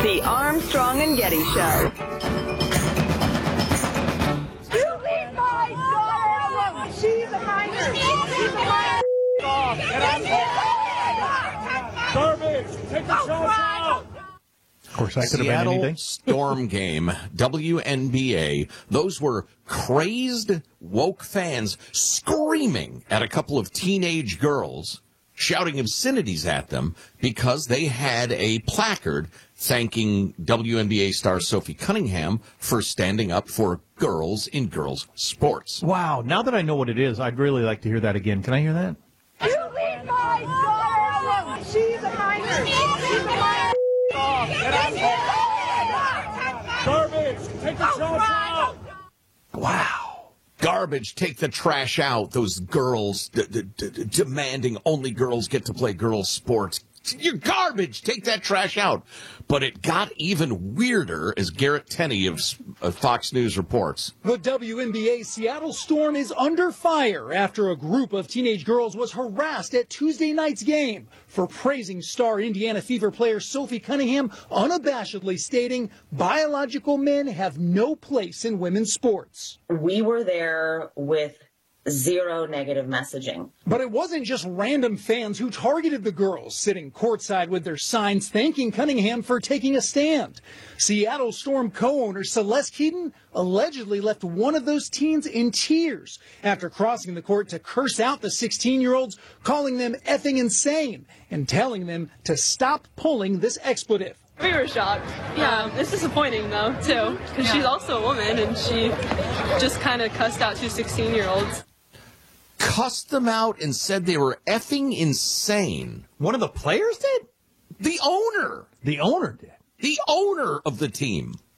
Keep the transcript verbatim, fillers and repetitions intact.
The Armstrong and Getty Show. You leave my daughter alone. She's a minor. She's a minor. Garbage! Take the shots out! Of course, that could have been anything. Storm game, W N B A. Those were crazed, woke fans screaming at a couple of teenage girls, shouting obscenities at them because they had a placard thanking W N B A star Sophie Cunningham for standing up for girls in girls' sports. Wow. Now that I know what it is, I'd really like to hear that again. Can I hear that? You leave my daughter alone. She's a minor. She's a minor. Garbage! Take the shots out! Wow. Garbage, take the trash out. Those girls d- d- d- demanding only girls get to play girls' sports. You're garbage. Take that trash out. But it got even weirder, as Garrett Tenney of uh, Fox News reports. The W N B A Seattle Storm is under fire after a group of teenage girls was harassed at Tuesday night's game for praising star Indiana Fever player Sophie Cunningham, unabashedly stating biological men have no place in women's sports. We were there with zero negative messaging. But it wasn't just random fans who targeted the girls, sitting courtside with their signs thanking Cunningham for taking a stand. Seattle Storm co-owner Celeste Keaton allegedly left one of those teens in tears after crossing the court to curse out the sixteen-year-olds, calling them effing insane and telling them to stop pulling this expletive. We were shocked. Yeah, it's disappointing, though, too, because she's also a woman, and she just kind of cussed out two sixteen-year-olds. Cussed them out and said they were effing insane. One of the players did? The owner. The owner did. The owner of the team.